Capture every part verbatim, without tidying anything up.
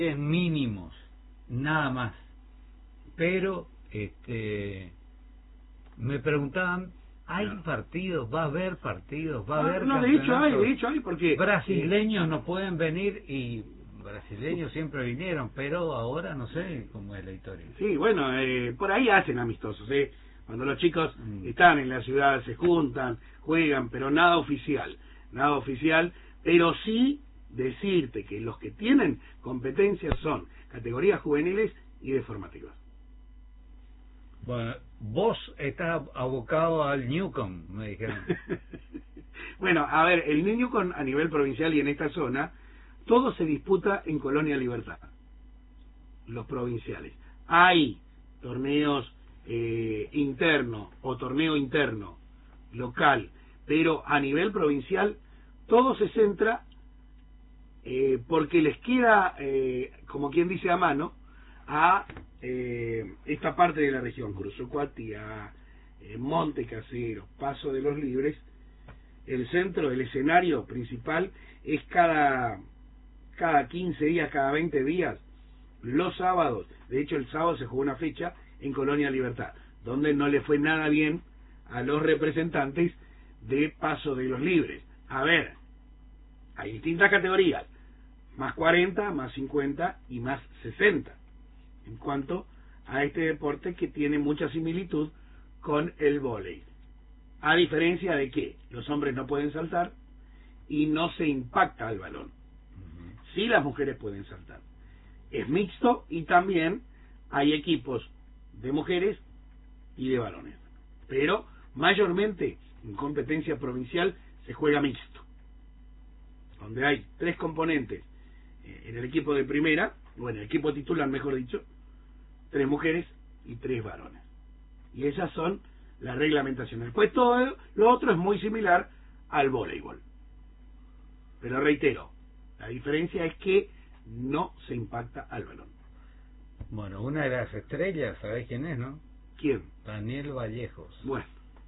mínimos, nada más. Pero este me preguntaban, ¿hay no. partidos? ¿Va a haber partidos? ¿Va a haber no, de hecho hay, de hecho hay, porque brasileños eh, no pueden venir, y brasileños siempre vinieron, pero ahora no sé cómo es la historia. Sí, bueno, eh, por ahí hacen amistosos, ¿eh? Cuando los chicos mm. están en la ciudad, se juntan, juegan, pero nada oficial, nada oficial, pero sí decirte que los que tienen competencias son categorías juveniles y de formativas. Bueno, vos estás abocado al Newcom, me dijeron. Bueno, a ver, el Newcom a nivel provincial y en esta zona, todo se disputa en Colonia Libertad, los provinciales. Hay torneos eh, internos o torneo interno, local, pero a nivel provincial todo se centra eh, porque les queda, eh, como quien dice, a mano, a eh, esta parte de la región, Cruzucuatía, eh, Monte Casero, Paso de los Libres. El centro, el escenario principal es cada cada quince días, cada veinte días, los sábados. De hecho, el sábado se jugó una fecha en Colonia Libertad, donde no le fue nada bien a los representantes de Paso de los Libres. A ver, hay distintas categorías, más cuarenta, más cincuenta y más sesenta, en cuanto a este deporte que tiene mucha similitud con el vóley. A diferencia de que los hombres no pueden saltar y no se impacta al balón. Uh-huh. Sí, las mujeres pueden saltar. Es mixto y también hay equipos de mujeres y de varones. Pero mayormente en competencia provincial se juega mixto, donde hay tres componentes en el equipo de primera, o en el equipo titular mejor dicho, tres mujeres y tres varones. Y esas son las reglamentaciones. Pues todo lo otro es muy similar al voleibol. Pero reitero, la diferencia es que no se impacta al balón. Bueno, una de las estrellas, ¿sabés quién es, no? ¿Quién? Daniel Vallejos. Bueno.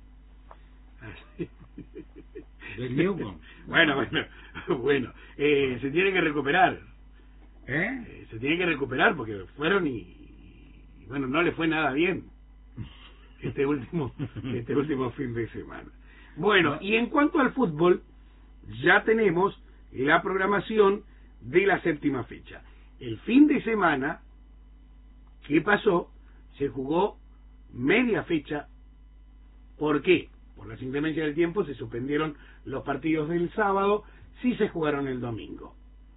Del Newcom. Bueno, bueno, bueno. Eh, se tiene que recuperar. ¿Eh? ¿Eh? Se tiene que recuperar porque fueron y, y bueno, no le fue nada bien este último este último fin de semana. Bueno, y en cuanto al fútbol, ya tenemos la programación de la séptima fecha. El fin de semana que pasó se jugó media fecha. ¿Por qué? Por las inclemencias del tiempo se suspendieron los partidos del sábado, sí se jugaron el domingo.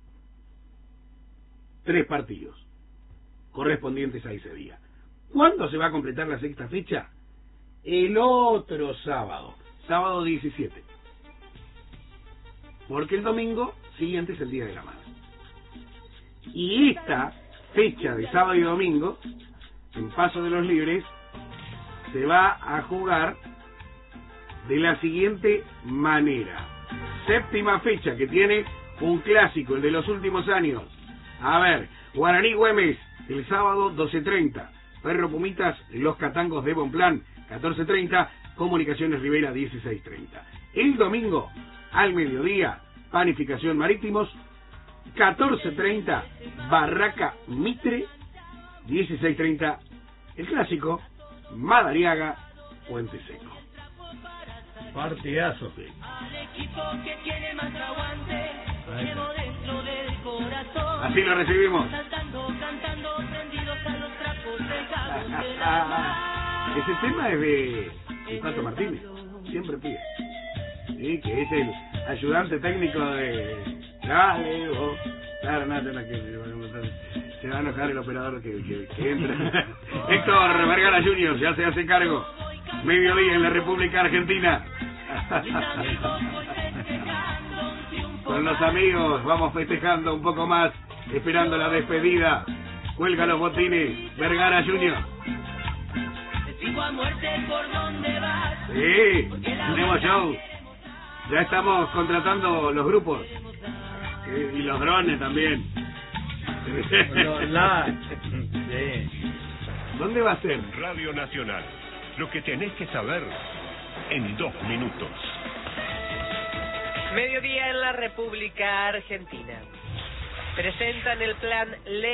Tres partidos correspondientes a ese día. ¿Cuándo se va a completar la sexta fecha? El otro sábado, sábado diecisiete. Porque el domingo siguiente es el Día de la Madre. Y esta fecha de sábado y domingo, en Paso de los Libres, se va a jugar de la siguiente manera. Séptima fecha que tiene un clásico, el de los últimos años. A ver, Guaraní Güemes, el sábado doce treinta. Ferro Pumitas, Los Catangos de Bonplan, catorce treinta. Comunicaciones Rivera, dieciséis treinta. El domingo, al mediodía, Panificación Marítimos, catorce treinta. Barraca Mitre, dieciséis treinta. El clásico, Madariaga, Puente Seco. Partidazo. Sí. Así lo recibimos. Ese tema es de, de Pato Martínez, siempre pide. Sí, que es el ayudante técnico de Dale, vos. Claro, no, no, que se va a enojar el operador que, que, que entra. Héctor Vergara junior ya se hace cargo. Mediodía en la República Argentina. Con los amigos vamos festejando un poco más, esperando la despedida. Cuelga los botines, Vergara junior Sí, tenemos show. Ya estamos contratando los grupos. Sí, y los drones también. ¿Dónde va a ser? Radio Nacional. Lo que tenés que saber en dos minutos. Mediodía en la República Argentina. Presentan el plan Ley